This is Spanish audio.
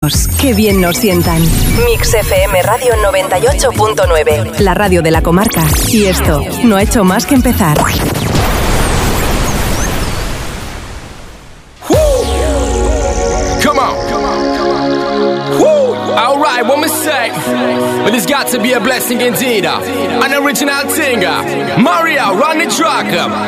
Qué bien nos sientan. Mix FM Radio 98.9, la radio de la comarca. Y esto no ha hecho más que empezar. Come on. Woo. All right, what me say? But it's got to be a blessing indeed. An original thing. Mario, run the track.